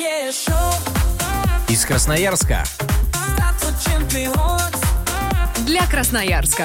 Из Красноярска. Для Красноярска.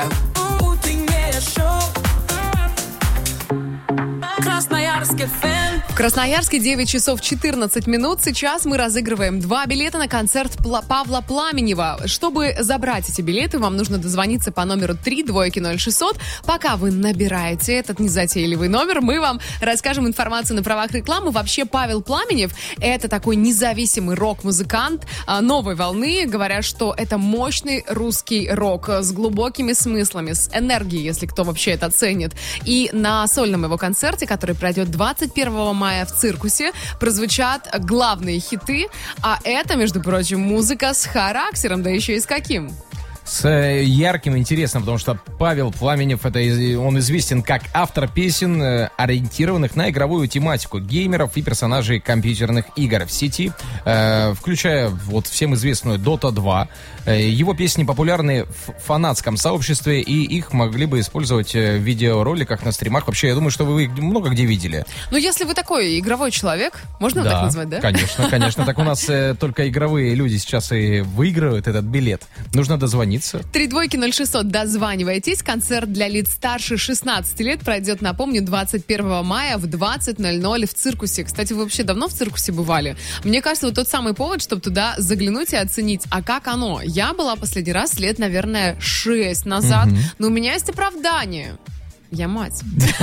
В Красноярске 9 часов 14 минут. Сейчас мы разыгрываем 2 билета на концерт Павла Пламенева. Чтобы забрать эти билеты, вам нужно дозвониться по номеру 3-0600. Пока вы набираете этот незатейливый номер, мы вам расскажем информацию на правах рекламы. Вообще, Павел Пламенев — это такой независимый рок-музыкант новой волны. Говорят, что это мощный русский рок с глубокими смыслами, с энергией, если кто вообще это ценит. И на сольном его концерте, который пройдет 21 мая в Циркусе, прозвучат главные хиты, а это, между прочим, музыка с характером, да еще и с каким. С ярким, интересным, потому что Павел Пламенев, он известен как автор песен, ориентированных на игровую тематику геймеров и персонажей компьютерных игр в сети, включая вот всем известную Dota 2. Его песни популярны в фанатском сообществе, и их могли бы использовать в видеороликах, на стримах. Вообще, я думаю, что вы их много где видели. Ну, если вы такой игровой человек, можно так назвать, да? Конечно, конечно. Так у нас только игровые люди сейчас и выигрывают этот билет. Нужно дозвониться. 3-0600, дозванивайтесь. Концерт для лиц старше 16 лет пройдет, напомню, 21 мая в 20:00 в Циркусе. Кстати, вы вообще давно в Циркусе бывали? Мне кажется, вот тот самый повод, чтобы туда заглянуть и оценить, а как оно. Я была последний раз лет, наверное, 6 назад, но у меня есть оправдание. Я мать.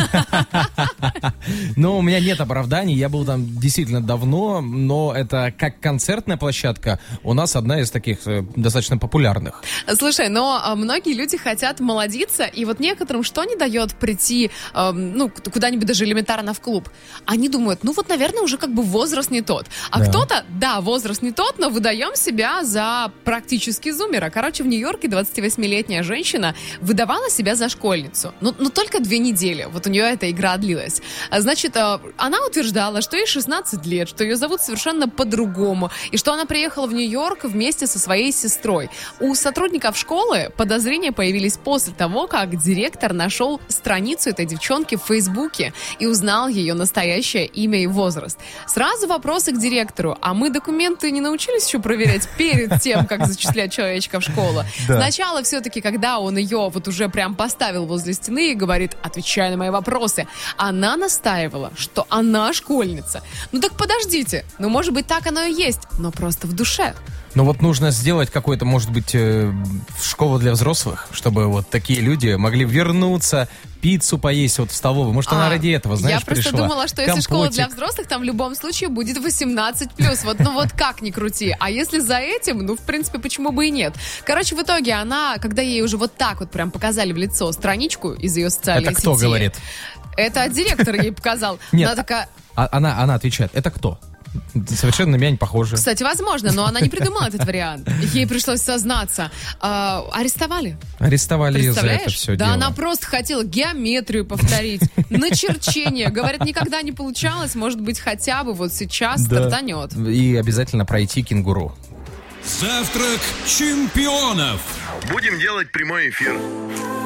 Но у меня нет оправданий, я был там действительно давно, но это как концертная площадка у нас одна из таких достаточно популярных. Слушай, но многие люди хотят молодиться, и вот некоторым что не дает прийти, куда-нибудь даже элементарно в клуб? Они думают, наверное, уже как бы возраст не тот. А кто-то, возраст не тот, но выдаем себя за практически зумера. Короче, в Нью-Йорке 28-летняя женщина выдавала себя за школьницу. Но только 2 недели. Вот у нее эта игра длилась. Значит, она утверждала, что ей 16 лет, что ее зовут совершенно по-другому, и что она приехала в Нью-Йорк вместе со своей сестрой. У сотрудников школы подозрения появились после того, как директор нашел страницу этой девчонки в Фейсбуке и узнал ее настоящее имя и возраст. Сразу вопросы к директору. А мы документы не научились еще проверять перед тем, как зачислять человечка в школу? Да. Сначала все-таки, когда он ее вот уже прям поставил возле стены и говорит: отвечай на мои вопросы, она настаивала, что она школьница. Так подождите, может быть, так оно и есть, но просто в душе. Но вот нужно сделать какую-то, может быть, школу для взрослых, чтобы вот такие люди могли вернуться, пиццу поесть вот в столовой. Может, она ради этого, знаешь, я просто пришла. думала, что если школа для взрослых, там в любом случае будет 18+. Вот как ни крути. А если за этим, в принципе, почему бы и нет? Короче, в итоге она, когда ей уже вот так вот прям показали в лицо страничку из ее социальной сети. Это кто говорит? Это директор ей показал. Нет, она такая... Она отвечает: это кто? Совершенно на меня не похоже. Кстати, возможно, но она не придумала этот вариант. Ей пришлось сознаться. Арестовали. Арестовали ее за это все дело. Да, она просто хотела геометрию повторить, начерчение. Говорят, никогда не получалось. Может быть, хотя бы вот сейчас стартанет. И обязательно пройти кенгуру. Завтрак чемпионов. Будем делать прямой эфир.